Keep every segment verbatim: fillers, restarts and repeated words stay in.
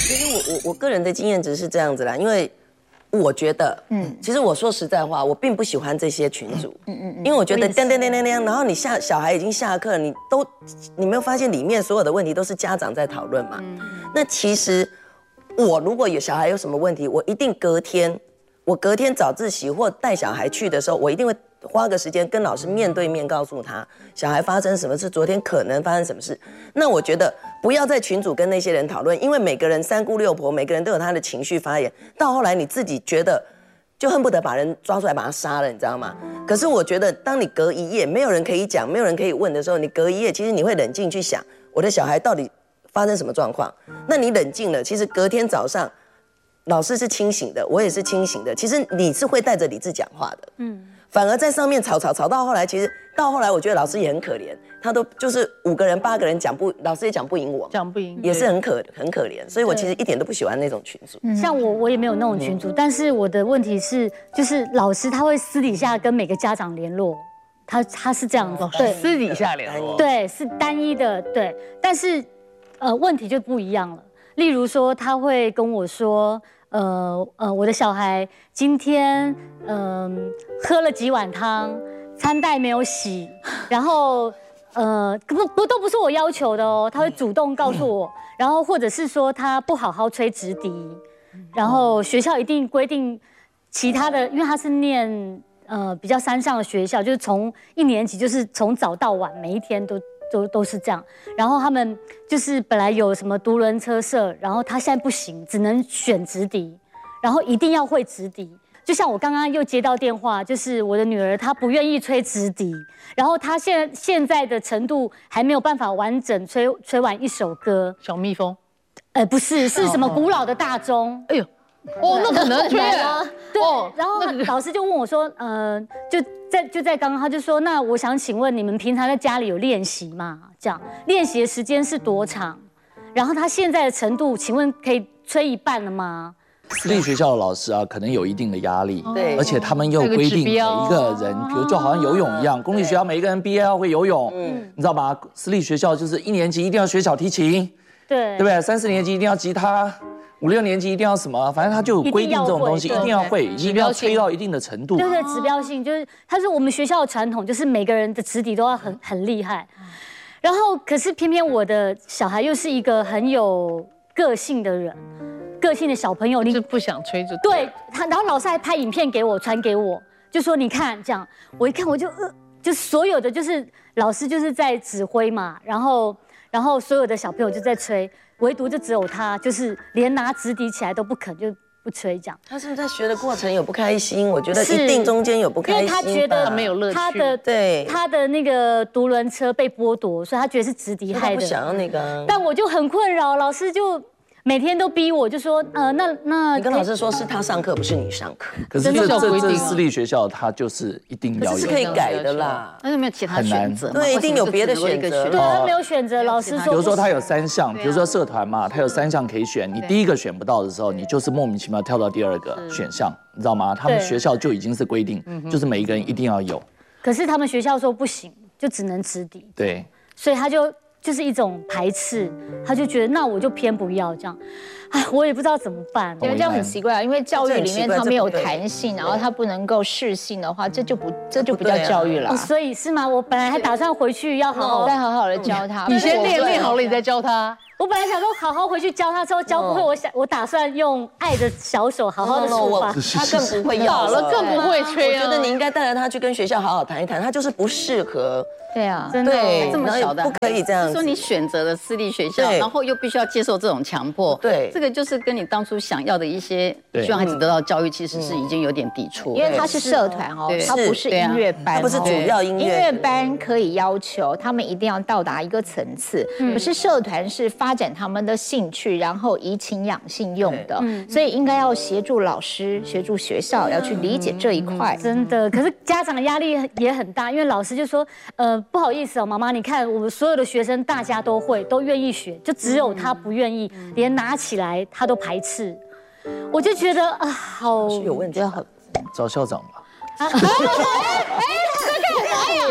其实我我我个人的经验值是这样子啦，因为我觉得，嗯，其实我说实在话，我并不喜欢这些群组，嗯嗯嗯，因为我觉得叮叮叮叮叮，然后你下小孩已经下课，你都你没有发现里面所有的问题都是家长在讨论嘛？那其实我如果有小孩有什么问题，我一定隔天，我隔天早自习或带小孩去的时候，我一定会花个时间跟老师面对面告诉他小孩发生什么事，昨天可能发生什么事。那我觉得不要在群组跟那些人讨论，因为每个人三姑六婆，每个人都有他的情绪发言，到后来你自己觉得就恨不得把人抓出来把他杀了，你知道吗？可是我觉得当你隔一夜没有人可以讲，没有人可以问的时候，你隔一夜其实你会冷静去想我的小孩到底发生什么状况。那你冷静了，其实隔天早上老师是清醒的，我也是清醒的，其实你是会带着理智讲话的，嗯。反而在上面吵吵吵到后来，其实到后来我觉得老师也很可怜，他都就是五个人八个人讲不，老师也讲不赢我， 讲不赢也是很可很可怜，所以我其实一点都不喜欢那种群组。 像我我也没有那种群组，但是我的问题是，就是老师他会私底下跟每个家长联络，他他是这样子，对， 私底下联络， 对，是单一的，对，但是呃问题就不一样了，例如说他会跟我说。呃呃，我的小孩今天嗯、呃、喝了几碗汤，餐袋没有洗，然后呃不不都不是我要求的哦，他会主动告诉我，然后或者是说他不好好吹直笛，然后学校一定规定其他的，因为他是念呃比较山上的学校，就是从一年级就是从早到晚每一天都。都都是这样，然后他们就是本来有什么独轮车社，然后他现在不行，只能选直笛，然后一定要会直笛。就像我刚刚又接到电话，就是我的女儿她不愿意吹直笛，然后她现在现在的程度还没有办法完整吹吹完一首歌。 小蜜蜂， 呃，不是，是什么古老的大钟？ 哎呦。哦，那可能吹啊。 对，然后老师就问我说，呃，就在就在刚刚，他就说，那我想请问你们平常在家里有练习吗？这样练习的时间是多长？然后他现在的程度，请问可以吹一半了吗？ 私立学校的老师啊，可能有一定的压力， 对， 而且他们又规定每一个人，比如就好像游泳一样，公立学校每一个人毕业要会游泳，嗯，你知道吗？私立学校就是一年级一定要学小提琴， 对， 对不对？三四年级一定要吉他。五六年级一定要什么？反正他就有规定这种东西，一定要会，一定要吹到一定的程度。 对对，指标性就是，他是我们学校的传统，就是每个人的直笛都要很很厉害。然后，可是偏偏我的小孩又是一个很有个性的人，个性的小朋友， 你就不想吹就对他，然后老师还拍影片给我，传给我，就说你看这样，我一看我就呃，就所有的就是老师就是在指挥嘛，然后然后所有的小朋友就在吹。唯独就只有他，就是连拿直笛起来都不肯，就不吹这样。 他是不是在学的过程有不开心？我觉得一定中间有不开心， 因为他觉得没有乐趣， 他的对他的那个独轮车被剥夺，所以他觉得是直笛害的。 他不想要那个， 但我就很困扰，老师就每天都逼我，就说呃那那你跟老师说是他上课，不是你上课。 可是这这这私立学校，他就是一定要有， 是可以改的啦。 那有没有其他选择？ 对，一定有别的选择。 对，他没有选择。老师说， 比如说他有三项，比如说社团嘛，他有三项可以选，你第一个选不到的时候，你就是莫名其妙跳到第二个选项，你知道吗？他们学校就已经是规定，就是每一个人一定要有。 可是他们学校说不行，就只能直笛。 对， 所以他就。就是一种排斥，他就觉得那我就偏不要这样，哎，我也不知道怎么办。 因为这样很奇怪啊，因为教育里面它没有弹性，然后它不能够适性的话，这就不这就不叫教育了。 哦，所以是吗？我本来还打算回去要好好再好好的教他。 你先练练好了，你再教他。 我本来想说好好回去教他，之后教不会，我想我打算用爱的小手好好的抒发。 他更不会要了，更不会吹。 我觉得你应该带着他去跟学校好好谈一谈，他就是不适合。 对啊， 真的这么小的不可以这样。 说你选择了私立学校，然后又必须要接受这种强迫， 对， 这个就是跟你当初想要的一些希望孩子得到教育，其实是已经有点抵触。 因为它是社团哦，它不是音乐班， 它不是主要音乐。 音乐班可以要求他们一定要到达一个层次，可是社团是发展他们的兴趣，然后怡情养性用的，所以应该要协助老师、协助学校要去理解这一块。 真的，可是家长的压力也很大，因为老师就说，呃。不好意思哦，妈妈，你看我们所有的学生，大家都会，都愿意学，就只有他不愿意，连拿起来他都排斥。我就觉得啊，好有问题， 找校长吧。 哎，哎，这个，哎呀，哎呀，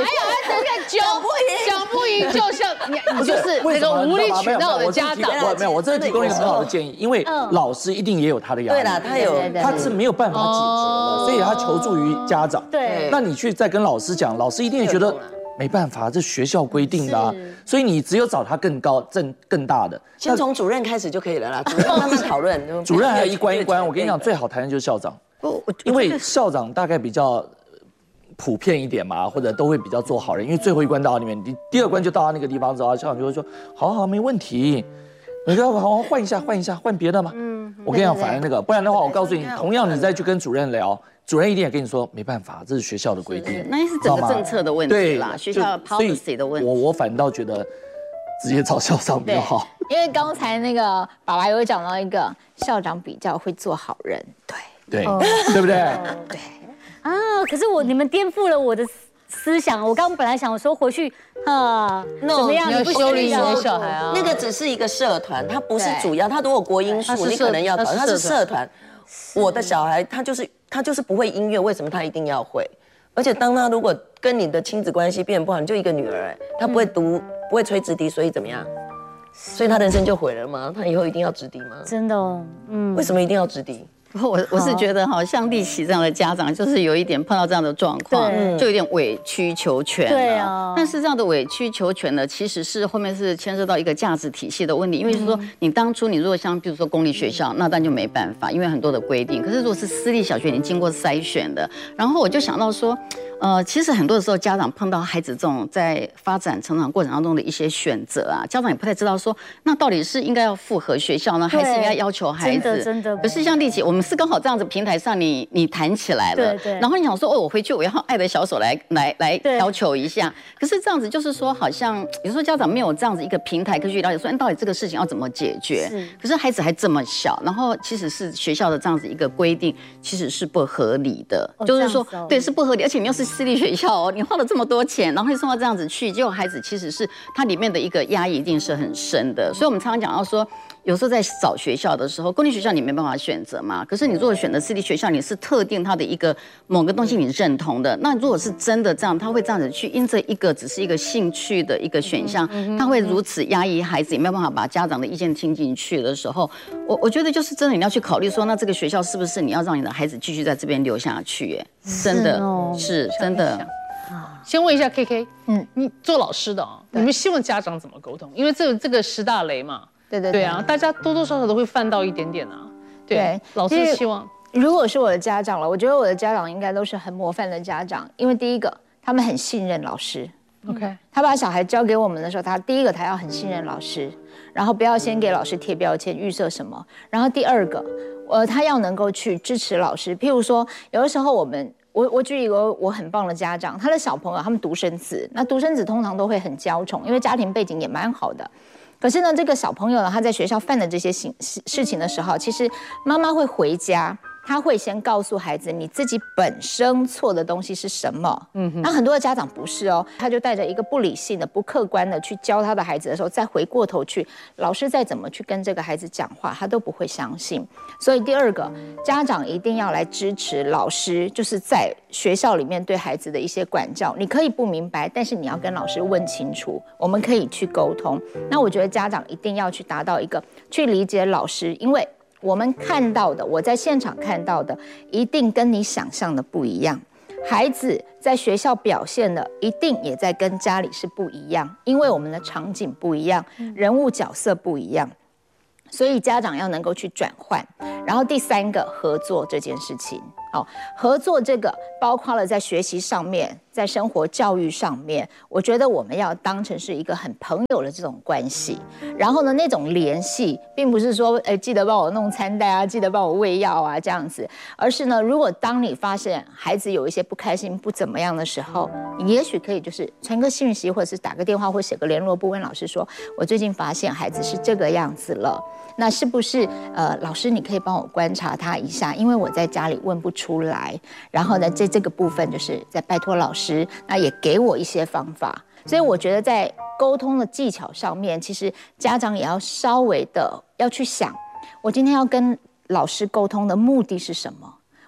讲不赢，讲不赢就像你，你就是那个无理取闹的家长。 我没有，我这提供一个很好的建议，因为老师一定也有他的压力。 对啦，他有， 他是没有办法解决的，所以他求助于家长。 对， 那你去再跟老师讲，老师一定也觉得没办法，这学校规定的啊，所以你只有找他更高、更更大的。 先从主任开始就可以了啦，主任慢慢讨论。 主任还有一关一关，我跟你讲，最好谈的就是校长，因为校长大概比较普遍一点嘛，或者都会比较做好人，因为最后一关到里面，你第二关就到他那个地方之后，校长就会说，好好没问题，你要好好换一下，换一下，换别的嘛。嗯，我跟你讲，反正那个，不然的话，我告诉你，同样你再去跟主任聊。主任一定也跟你说，没办法，这是学校的规定， 那也是整个政策的问题啦，学校 policy 的问题。 我我反倒觉得直接找校长比较好， 因为刚才那个爸爸有讲到一个校长比较会做好人，对对、哦、对不对？ 对啊，可是我你们颠覆了我的思想。我刚刚本来想说回去啊，怎么样？ 你要修理你的小孩啊？ 那个只是一个社团，它不是主要。它如果国音数，你可能要考，它是社团。我的小孩他就是他就是不会音乐，为什么他一定要会？而且当他如果跟你的亲子关系变得不好，你就一个女儿，他不会读，不会吹直笛，所以怎么样？所以他人生就毁了吗？他以后一定要直笛吗？ 真的哦，嗯， 为什么一定要直笛？ 我我是觉得哈，像立奇这样的家长，就是有一点碰到这样的状况，就有点委曲求全了。 对啊。 但是这样的委曲求全呢，其实是后面是牵涉到一个价值体系的问题。因为就是说，你当初你如果像比如说公立学校，那当然就没办法，因为很多的规定。可是如果是私立小学，你经过筛选的，然后我就想到说，呃，其实很多的时候家长碰到孩子这种在发展成长过程当中的一些选择啊，家长也不太知道说，那到底是应该要复合学校呢，还是应该要求孩子？ 真的真的。 可是像立奇，我们是刚好这样子平台上你你谈起来了， 对对， 然后你想说哦，我回去我要爱的小手来来来要求一下，可是这样子就是说，好像有时候家长没有这样子一个平台可以去了解说，哎，到底这个事情要怎么解决？是，可是孩子还这么小，然后其实是学校的这样子一个规定，其实是不合理的， 哦、 就是说，哦、对，是不合理，而且你又是私立学校哦，你花了这么多钱，然后送到这样子去，结果孩子其实是他里面的一个压抑一定是很深的，所以我们常常讲到说。有时候在找学校的时候，公立学校你没办法选择嘛。可是你如果选择私立学校，你是特定它的一个某个东西你认同的。那如果是真的这样，他会这样子去因着一个只是一个兴趣的一个选项，他会如此压抑孩子，也没有办法把家长的意见听进去的时候，我我觉得就是真的你要去考虑说，那这个学校是不是你要让你的孩子继续在这边留下去？哎，真的是真的。 先问一下 K K， 嗯，你做老师的啊，你们希望家长怎么沟通？因为这个这个十大雷嘛。 对对对啊，大家多多少少都会犯到一点点啊。对，老师希望， 如果是我的家长了，我觉得我的家长应该都是很模范的家长，因为第一个，他们很信任老师。 OK， 他把小孩交给我们的时候，他第一个他要很信任老师，然后不要先给老师贴标签，预设什么。然后第二个，呃，他要能够去支持老师。譬如说，有的时候我们。我我举一个我很棒的家长，他的小朋友他们独生子，那独生子通常都会很娇宠，因为家庭背景也蛮好的。可是呢，这个小朋友呢，他在学校犯的这些事事情的时候，其实妈妈会回家，他会先告诉孩子你自己本身错的东西是什么。嗯，那很多的家长不是哦，他就带着一个不理性的、不客观的去教他的孩子的时候，再回过头去，老师再怎么去跟这个孩子讲话，他都不会相信。所以第二个，家长一定要来支持老师，就是在学校里面对孩子的一些管教。你可以不明白，但是你要跟老师问清楚，我们可以去沟通。那我觉得家长一定要去达到一个去理解老师，因为我们看到的，我在现场看到的，一定跟你想象的不一样。孩子在学校表现的，一定也在跟家里是不一样，因为我们的场景不一样，人物角色不一样，所以家长要能够去转换。然后第三个，合作这件事情。好，合作这个包括了在学习上面，在生活教育上面，我觉得我们要当成是一个很朋友的这种关系。然后呢，那种联系并不是说，哎，记得帮我弄餐袋啊，记得帮我喂药啊这样子，而是呢，如果当你发现孩子有一些不开心、不怎么样的时候，你也许可以就是传个讯息，或者是打个电话，或写个联络簿，问老师说，我最近发现孩子是这个样子了。那是不是呃，老师你可以帮我观察他一下，因为我在家里问不出来。然后呢，在这个部分就是在拜托老师，那也给我一些方法。所以我觉得在沟通的技巧上面，其实家长也要稍微的要去想，我今天要跟老师沟通的目的是什么？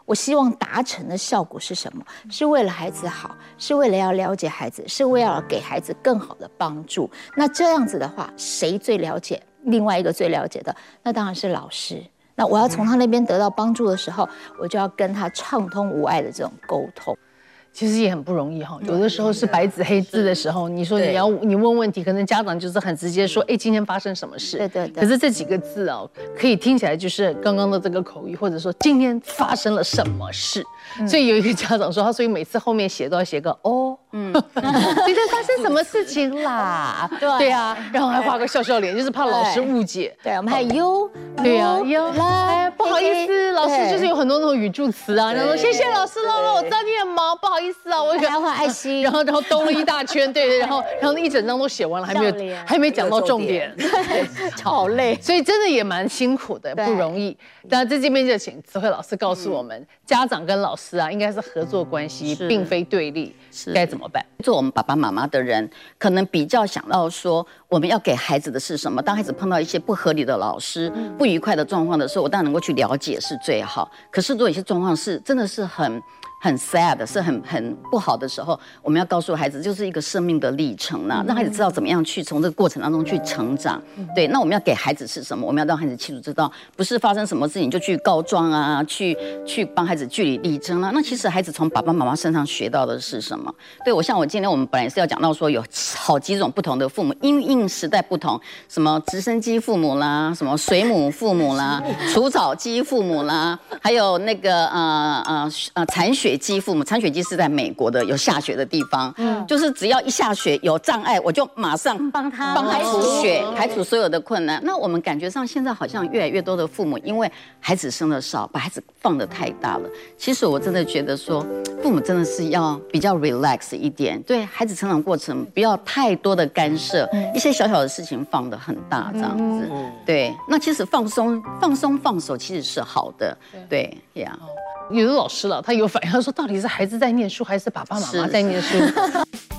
我希望达成的效果是什么？是为了孩子好，是为了要了解孩子，是为了要给孩子更好的帮助。那这样子的话，谁最了解？另外一个最了解的，那当然是老师。那我要从他那边得到帮助的时候，我就要跟他畅通无碍的这种沟通。 其实也很不容易哈，有的时候是白纸黑字的时候，你说你要你问问题，可能家长就是很直接说，哎，今天发生什么事？ 对对对。 可是这几个字哦，可以听起来就是刚刚的这个口语，或者说今天发生了什么事。所以有一个家长说，他所以每次后面写都要写个哦，嗯，今天发生什么事情啦？对对啊，然后还画个笑笑脸，就是怕老师误解。 对，我们还有哟， 对呀，哟，来，不好意思，老师就是有很多那种语助词啊，然后说谢谢老师喽，我知道你很忙，不好意思啊，我还要画爱心， 然后然后兜了一大圈，对，然后然后一整张都写完了，还没有还没讲到重点， 好累， 所以真的也蛮辛苦的，不容易。那在这边就请慈慧老师告诉我们，家长跟老师啊，应该是合作关系，并非对立，该怎么办？ 做我们爸爸妈妈的人，可能比较想到说，我们要给孩子的是什么？当孩子碰到一些不合理的老师、不愉快的状况的时候，我当然能够去了解是最好。可是如果有些状况是真的是很很 sad， 是很很不好的时候，我们要告诉孩子，就是一个生命的历程啦，让孩子知道怎么样去从这个过程当中去成长。对，那我们要给孩子是什么？我们要让孩子清楚知道，不是发生什么事情就去告状啊，去去帮孩子据理力争啦。那其实孩子从爸爸妈妈身上学到的是什么？对我像我今天我们本来是要讲到说有好几种不同的父母，因应时代不同，什么直升机父母啦，什么水母父母啦，除草机父母啦，还有那个呃呃呃铲雪机父母，铲雪机是在美国的有下雪的地方，嗯，就是只要一下雪有障碍，我就马上帮他帮他除雪，排除所有的困难。那我们感觉上现在好像越来越多的父母，因为孩子生的少，把孩子放得太大了。其实我真的觉得说，父母真的是要比较 relax 一点，对孩子成长过程不要太多的干涉，一些小小的事情放得很大这样子。对，那其实放松、放松、放手其实是好的。对呀。 有的老师了，他有反应，他说到底是孩子在念书，还是爸爸妈妈在念书？